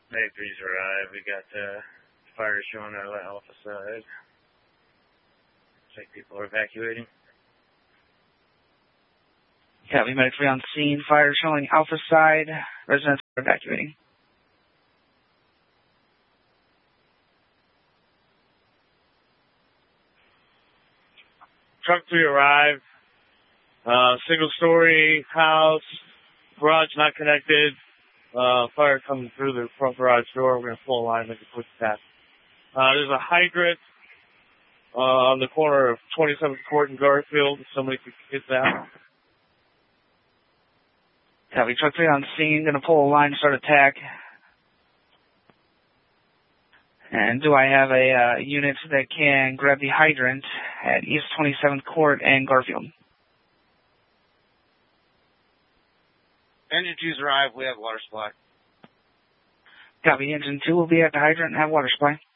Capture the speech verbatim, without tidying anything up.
May three's arrived. We got uh, fire showing our alpha side. Looks like people are evacuating. Copy, Medic three on scene. Fire showing alpha side. Residents are evacuating. Truck three arrived. Uh, single story house. Garage not connected. Uh, fire coming through the front garage door. We're going to pull a line, make a quick tap. Uh, there's a hydrant, uh, on the corner of twenty-seventh Court and Garfield. If somebody could hit that. Copy, truck three on scene. Going to pull a line, start attack. And do I have a, uh, unit that can grab the hydrant at East twenty-seventh Court and Garfield? Engine two's arrived. We have water supply. Copy. Engine two will be at the hydrant and have water supply.